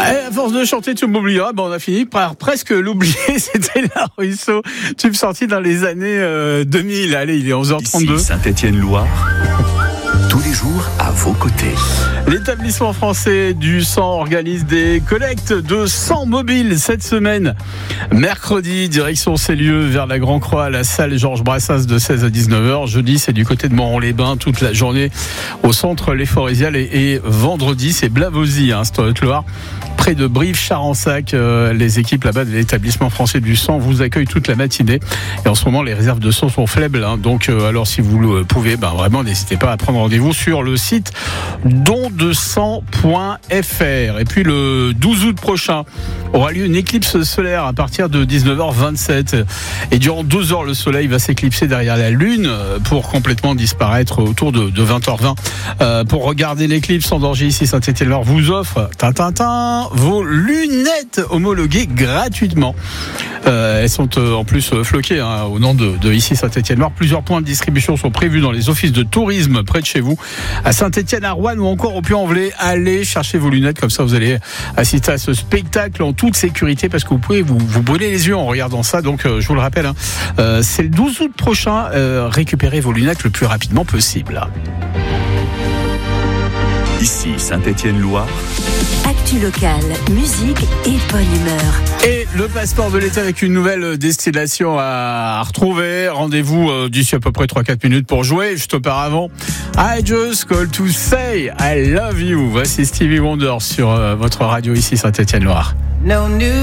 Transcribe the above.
À force de chanter, tu m'oublieras. On a fini par presque l'oublier. C'était La Ruisseau, tube sorti dans les années 2000. Allez, il est 11h32. Ici Saint-Étienne-Loire. Tous les jours à vos côtés. L'établissement français du sang organise des collectes de sang mobile cette semaine. Mercredi, direction Célieu vers la Grand Croix à la salle Georges Brassens de 16 à 19h. Jeudi, c'est du côté de Moron-les-Bains toute la journée au centre Les Forésiales. Et vendredi, c'est Blavozy, c'est en Haute-Loire, près de Brive-Charensac. Les équipes là-bas de l'établissement français du sang vous accueillent toute la matinée. Et en ce moment, les réserves de sang sont faibles. Donc, alors si vous le pouvez, vraiment, n'hésitez pas à prendre rendez-vous sur le site dondesang.fr. Et puis le 12 août prochain aura lieu une éclipse solaire à partir de 19h27. Et durant 2 heures, le soleil va s'éclipser derrière la lune pour complètement disparaître autour de 20h20. Pour regarder l'éclipse sans danger, ici Saint-Étienne-Loire vous offre vos lunettes homologuées gratuitement. Elles sont en plus floquées au nom de ici Saint-Étienne-Loire. Plusieurs points de distribution sont prévus dans les offices de tourisme près de chez vous, à Saint-Étienne, à Roanne ou encore au Puy-en-Velay. Allez chercher vos lunettes, comme ça vous allez assister à ce spectacle en toute sécurité, parce que vous pouvez vous brûler les yeux en regardant ça. Donc je vous le rappelle, c'est le 12 août prochain. Récupérez vos lunettes le plus rapidement possible. Ici Saint-Étienne-Loire. Actu locale, musique et bonne humeur. Et le passeport de l'été avec une nouvelle destination à retrouver. Rendez-vous d'ici à peu près 3-4 minutes pour jouer. Juste auparavant, I just call to say I love you. Voici Stevie Wonder sur votre radio ici Saint-Étienne-Loire. No new